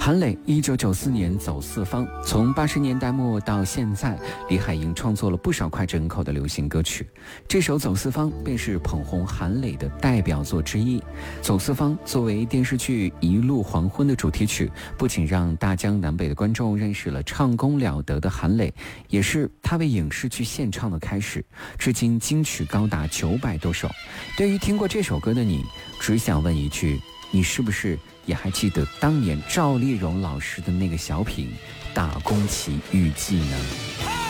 韩磊1994年走四方，从80年代末到现在，李海英创作了不少脍炙人口的流行歌曲。这首《走四方》便是捧红韩磊的代表作之一。《走四方》作为电视剧《一路黄昏》的主题曲，不仅让大江南北的观众认识了唱功了得的韩磊，也是他为影视剧献唱的开始。至今金曲高达900多首。对于听过这首歌的你，只想问一句：你是不是也还记得当年赵丽蓉老师的那个小品《大宫奇遇记》呢？